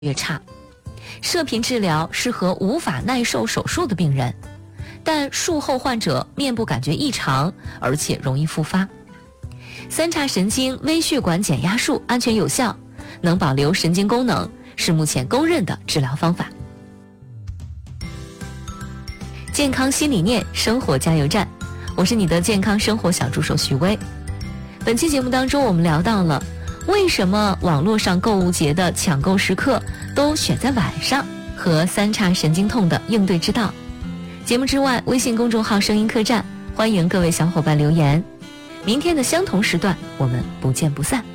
越差。射频治疗适合无法耐受手术的病人，但术后患者面部感觉异常，而且容易复发。三叉神经微血管减压术安全有效，能保留神经功能，是目前公认的治疗方法。健康新理念，生活加油站，我是你的健康生活小助手徐薇。本期节目当中，我们聊到了为什么网络上购物节的抢购时刻都选在晚上，和三叉神经痛的应对之道。节目之外，微信公众号声音客栈，欢迎各位小伙伴留言。明天的相同时段，我们不见不散。